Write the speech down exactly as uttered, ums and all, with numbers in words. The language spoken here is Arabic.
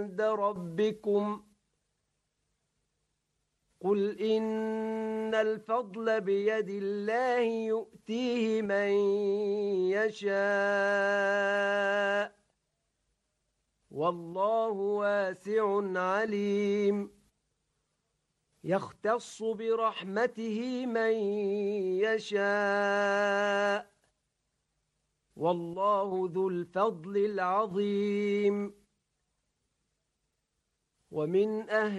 عند ربكم قل إن الفضل بيد الله يؤتيه من يشاء والله واسع عليم يختص برحمته من يشاء والله ذو الفضل العظيم ومن أهل